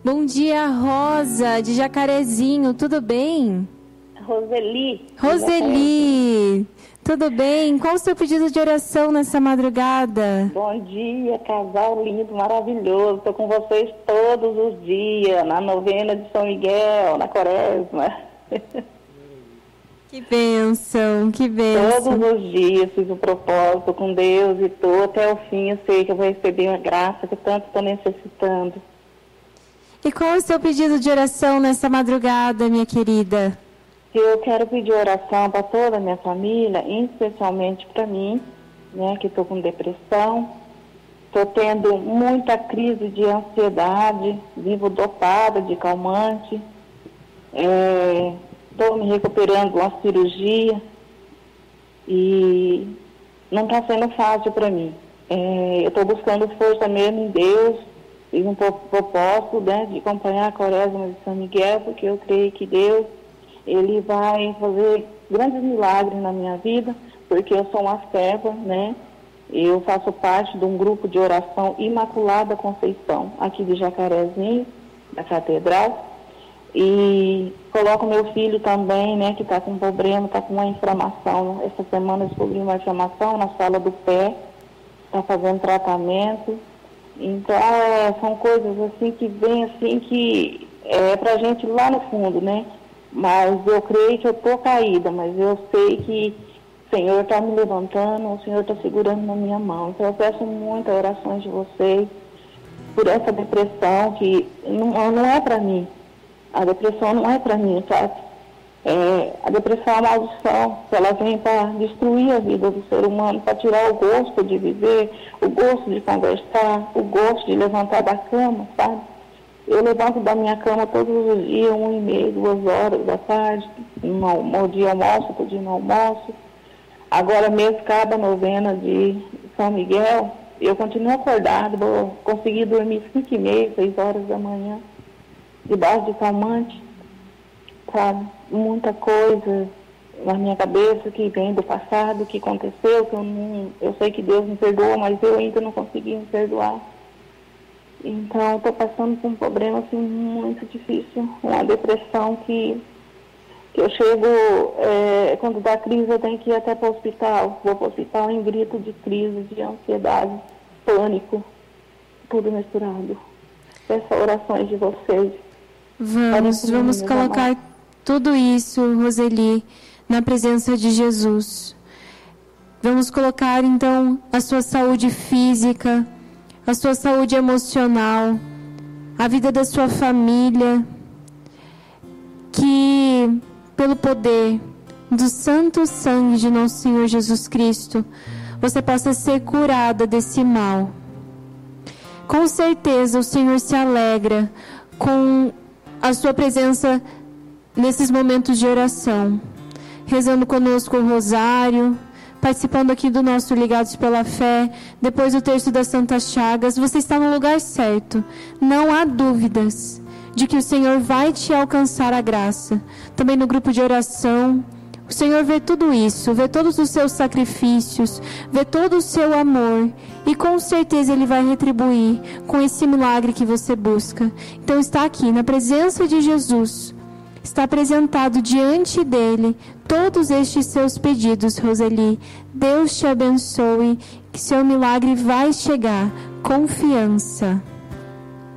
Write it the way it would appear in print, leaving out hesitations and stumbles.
Bom dia, Rosa, de Jacarezinho, tudo bem? Roseli, tudo bem? Qual o seu pedido de oração nessa madrugada? Bom dia, casal lindo, maravilhoso. Estou com vocês todos os dias, na novena de São Miguel, na Quaresma. Que bênção, que bênção. Todos os dias fiz um propósito com Deus e estou até o fim. Eu sei que eu vou receber a graça que tanto estou necessitando. E qual é o seu pedido de oração nessa madrugada, minha querida? Eu quero pedir oração para toda a minha família, especialmente para mim, né, que estou com depressão. Estou tendo muita crise de ansiedade, vivo dopada de calmante. Estou me recuperando de uma cirurgia e não está sendo fácil para mim. Eu estou buscando força mesmo em Deus. Fiz um propósito, né, de acompanhar a Quaresma de São Miguel, porque eu creio que Deus, Ele vai fazer grandes milagres na minha vida, porque eu sou uma serva, né? Eu faço parte de um grupo de oração Imaculada Conceição, aqui de Jacarezinho, da Catedral. E coloco meu filho também, né, que está com problema, está com uma inflamação. Essa semana eu descobri uma inflamação na sala do pé, está fazendo tratamento. Então, são coisas assim que vêm assim que é pra gente lá no fundo, né? Mas eu creio que eu estou caída, mas eu sei que o Senhor está me levantando, o Senhor está segurando na minha mão. Então eu peço muitas orações de vocês por essa depressão que não é para mim. A depressão não é para mim, sabe? A depressão é uma maldição, ela vem para destruir a vida do ser humano, para tirar o gosto de viver, o gosto de conversar, o gosto de levantar da cama, sabe? Eu levanto da minha cama todos os dias, 1h30, 2h da tarde, um dia almoço, outro dia no almoço. Agora mesmo acaba a novena de São Miguel, eu continuo acordado, vou conseguir dormir 5h30, 6h da manhã, debaixo de calmante, sabe? Muita coisa na minha cabeça que vem do passado, que aconteceu, que eu sei que Deus me perdoou, mas eu ainda não consegui me perdoar. Então, estou passando por um problema assim, muito difícil, uma depressão que eu chego, quando dá crise, eu tenho que ir até para o hospital. Vou para o hospital em grito de crise, de ansiedade, pânico, tudo misturado. Peço orações de vocês. Vamos colocar tudo isso, Roseli, na presença de Jesus. Vamos colocar, então, a sua saúde física, a sua saúde emocional, a vida da sua família, que pelo poder do santo sangue de nosso Senhor Jesus Cristo, você possa ser curada desse mal. Com certeza o Senhor se alegra com a sua presença nesses momentos de oração, rezando conosco o rosário, participando aqui do nosso Ligados pela Fé, depois do terço das Santas Chagas. Você está no lugar certo. Não há dúvidas de que o Senhor vai te alcançar a graça. Também no grupo de oração, o Senhor vê tudo isso, vê todos os seus sacrifícios, vê todo o seu amor, e com certeza Ele vai retribuir com esse milagre que você busca. Então está aqui, na presença de Jesus, está apresentado diante dele todos estes seus pedidos, Roseli. Deus te abençoe, que seu milagre vai chegar. Confiança.